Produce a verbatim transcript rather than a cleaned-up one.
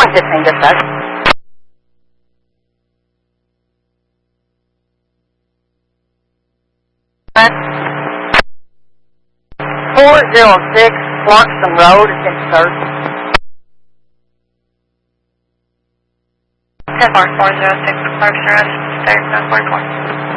fifteen dispatch. four zero six Clarkson Road in search. ten four zero six Clarkson Road, third, no forty-four.